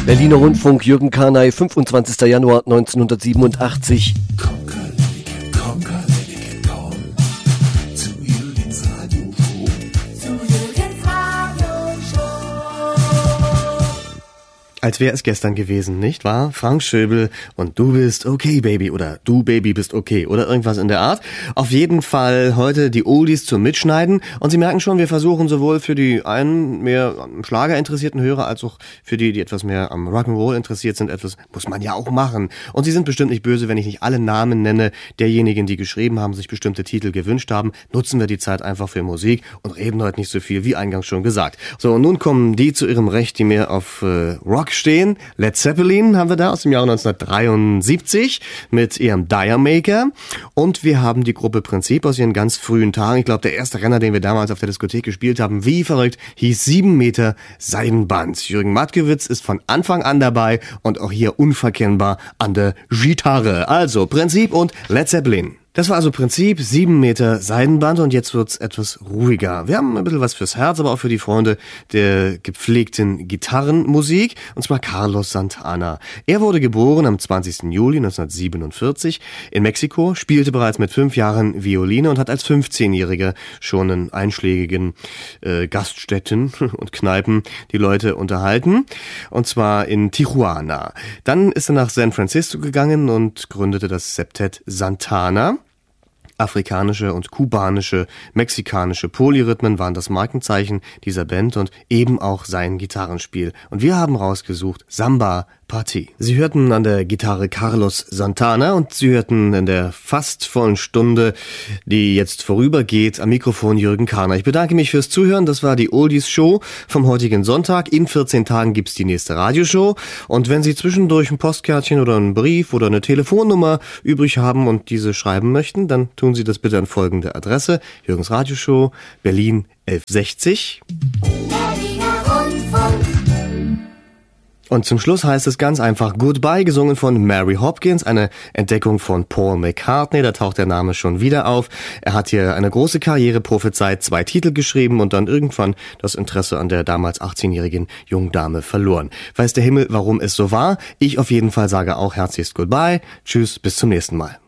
Berliner Rundfunk, Jürgen Karnay, 25. Januar 1987. Als wäre es gestern gewesen, nicht wahr? Frank Schöbel und Du bist okay, Baby, oder Du, Baby, bist okay, oder irgendwas in der Art. Auf jeden Fall heute die Oldies zum Mitschneiden. Und Sie merken schon, wir versuchen sowohl für die einen mehr am Schlager interessierten Hörer, als auch für die, die etwas mehr am Rock'n'Roll interessiert sind. Etwas muss man ja auch machen. Und Sie sind bestimmt nicht böse, wenn ich nicht alle Namen nenne derjenigen, die geschrieben haben, sich bestimmte Titel gewünscht haben. Nutzen wir die Zeit einfach für Musik und reden heute nicht so viel, wie eingangs schon gesagt. So, und nun kommen die zu ihrem Recht, die mehr auf Rock stehen. Led Zeppelin haben wir da aus dem Jahre 1973 mit ihrem Diamaker. Und wir haben die Gruppe Prinzip aus ihren ganz frühen Tagen. Ich glaube, der erste Renner, den wir damals auf der Diskothek gespielt haben, wie verrückt, hieß 7 Meter Seidenband. Jürgen Mattkewitz ist von Anfang an dabei und auch hier unverkennbar an der Gitarre. Also Prinzip und Led Zeppelin. Das war also Prinzip, 7 Meter Seidenband, und jetzt wird's etwas ruhiger. Wir haben ein bisschen was fürs Herz, aber auch für die Freunde der gepflegten Gitarrenmusik, und zwar Carlos Santana. Er wurde geboren am 20. Juli 1947 in Mexiko, spielte bereits mit 5 Jahren Violine und hat als 15-Jähriger schon in einschlägigen Gaststätten und Kneipen die Leute unterhalten, und zwar in Tijuana. Dann ist er nach San Francisco gegangen und gründete das Septett Santana. Afrikanische und kubanische, mexikanische Polyrhythmen waren das Markenzeichen dieser Band und eben auch sein Gitarrenspiel. Und wir haben rausgesucht Samba Party. Sie hörten an der Gitarre Carlos Santana und Sie hörten in der fast vollen Stunde, die jetzt vorübergeht, am Mikrofon Jürgen Karner. Ich bedanke mich fürs Zuhören. Das war die Oldies Show vom heutigen Sonntag. In 14 Tagen gibt's die nächste Radioshow. Und wenn Sie zwischendurch ein Postkärtchen oder einen Brief oder eine Telefonnummer übrig haben und diese schreiben möchten, dann tun Sie das bitte an folgende Adresse: Jürgens Radioshow, Berlin 1160. Berliner Rundfunk. Und zum Schluss heißt es ganz einfach Goodbye, gesungen von Mary Hopkins, eine Entdeckung von Paul McCartney, da taucht der Name schon wieder auf. Er hat hier eine große Karriere prophezeit, 2 Titel geschrieben und dann irgendwann das Interesse an der damals 18-jährigen jungen Dame verloren. Weiß der Himmel, warum es so war? Ich auf jeden Fall sage auch herzlichst Goodbye, tschüss, bis zum nächsten Mal.